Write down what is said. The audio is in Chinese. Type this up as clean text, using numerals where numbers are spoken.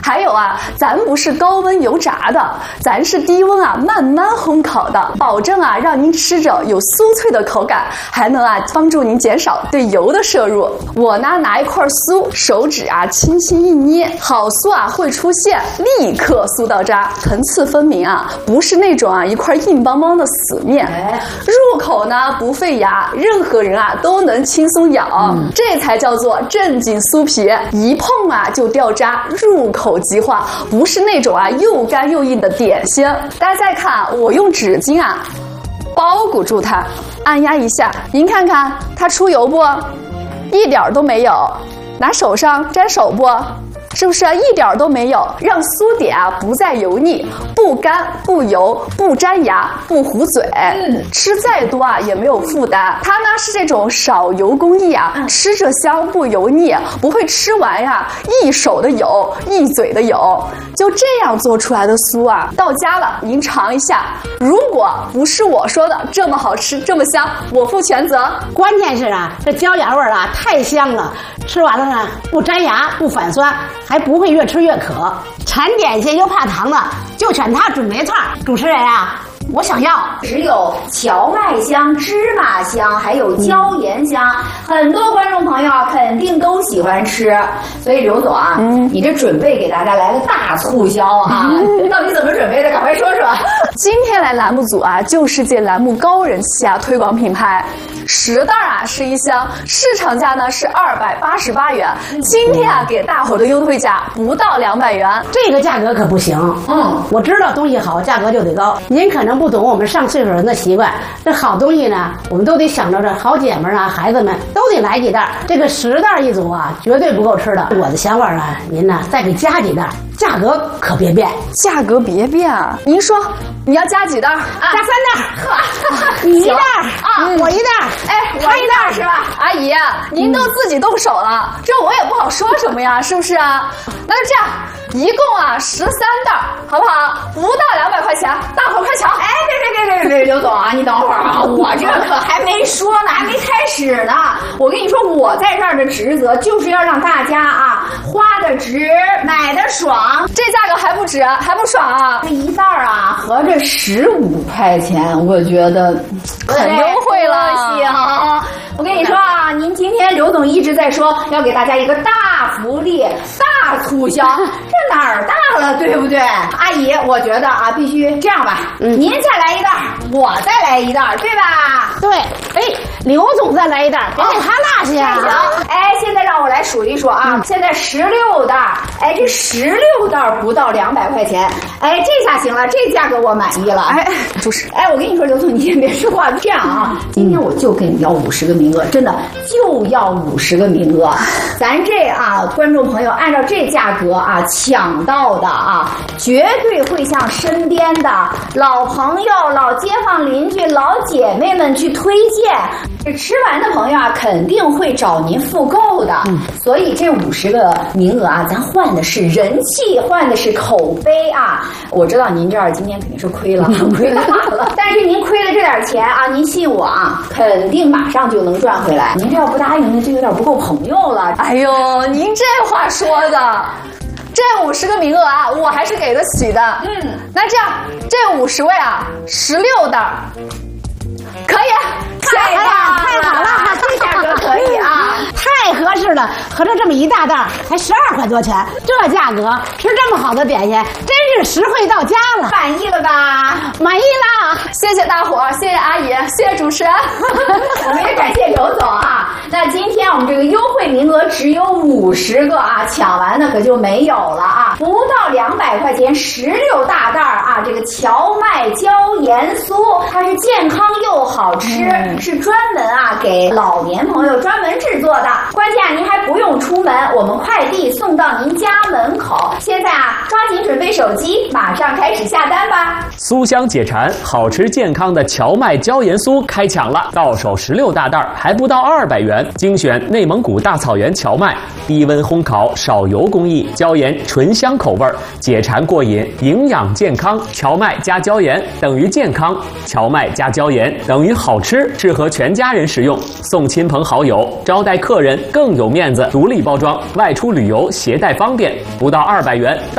还有啊，咱不是高温油炸的，咱是低温啊慢慢烘烤的，保证啊让您吃着有酥脆的口感，还能啊帮助您减少对油的摄入。我呢拿一块酥，手指啊轻轻一捏，好酥啊会出现立刻酥到渣，层次分明啊，不是那种啊一块硬邦邦的死面。入口呢不费牙，任何人啊都能轻松咬，这才叫做正经酥皮，一碰啊就掉渣，入口即化，不是那种啊又干又硬的点心。大家再看，我用纸巾啊包裹住它，按压一下，您看看它出油不？一点都没有。拿手上沾手不？是不是一点都没有？让酥点啊不再油腻，不干不油，不粘牙，不糊嘴，吃再多啊也没有负担。它呢是这种少油工艺啊，吃着香不油腻，不会吃完呀一手的油一嘴的油。就这样做出来的酥啊，到家了您尝一下，如果不是我说的这么好吃这么香，我负全责。 关键是啊，这椒盐味儿啊太香了，吃完了呢不粘牙不反酸，还不会越吃越渴。馋点心又怕糖的，就选它准没错。主持人啊，我想要只有荞麦香、芝麻香，还有椒盐香，很多观众朋友啊肯定都喜欢吃。所以刘总啊，你这准备给大家来个大促销啊，到底怎么准备的？赶快说说。 今天来栏目组啊，就是借栏目高人气啊推广品牌。10袋啊是一箱，市场价呢是288元，今天啊给大伙的优惠价不到200元， 这个价格可不行。我知道东西好，价格就得高。您可能不懂我们上岁数人的习惯，这好东西呢，我们都得想着这好姐们啊、孩子们都得来几袋。这个10袋一组啊，绝对不够吃的。我的想法啊，您呢再给加几袋，价格可别变。 价格别变啊！您说你要加几袋？ 加3袋。你1袋啊，我1袋。 哎， 他1袋是吧？ 阿姨，您都自己动手了，这我也不好说什么呀，是不是啊？那就这样，一共啊13袋，好不好？不到200块钱，大伙快抢！ 哎，别，刘总啊，你等会儿啊，我这可还没说呢，还没开始呢。我跟你说，我在这儿的职责就是要让大家啊花的值，买的爽。 这价格还不值，还不爽啊？ 这1袋啊，合着15块钱，我觉得很优惠了。 行，我跟你说啊，您今天刘总一直在说要给大家一个大福利、大促销，这哪儿大了，对不对？阿姨，我觉得啊，必须这样吧，您再来1袋，我再来1袋，对吧？ 对，哎，刘总再来1袋，别给他落下啊！ 行，哎，现在让我来数一数啊，现在16袋，哎，这16袋不到200块钱，哎，这下行了，这价格我满意了。 哎，主持， 哎，我跟你说，刘总，你先别说话，这样啊，今天我就跟你要50个名额，真的就要50个名额。咱这啊，观众朋友按照这价格啊抢到的啊，绝对会向身边的老朋友、老街坊邻居、老姐妹们去推荐。这吃完的朋友啊，肯定会找您复购的。所以这50个名额啊，咱换的是人气，换的是口碑啊。我知道您这儿今天肯定是亏了，亏大了。但是您亏了这点钱啊，您信我啊，肯定马上就能赚回来。您这要不答应，那就有点不够朋友了。 哎呦，您这话说的。这50个名额啊，我还是给得起的。那这样，这50位啊，16袋，可以， 太好了， 这价格可以啊， 太合适了。合着这么1大袋才12块多钱，这价格吃这么好的点心，真是实惠到家了。 满意了吧？ 满意了， 谢谢大伙儿，谢谢阿姨，谢谢主持人， 我们也感谢刘总啊。那今天我们这个优惠名额只有50个啊，抢完的可就没有了啊。不到200块钱，16大袋啊，这个荞麦椒盐酥，它是健康又好吃，是专门啊给老年朋友专门制作的。关键啊，您还不用出门，我们快递送到您家门口。现在啊，抓紧准备手机，马上开始下单吧。 酥香解馋，好吃健康的荞麦椒盐酥开抢了，到手16大袋，还不到200元。精选内蒙古大草原荞麦，低温烘烤，少油工艺，椒盐醇香口味，解馋过瘾，营养健康。荞麦加椒盐等于健康，荞麦加椒盐等于好吃，适合全家人食用，送亲朋好友，招待客人更有面子。独立包装，外出旅游携带方便，不到200元。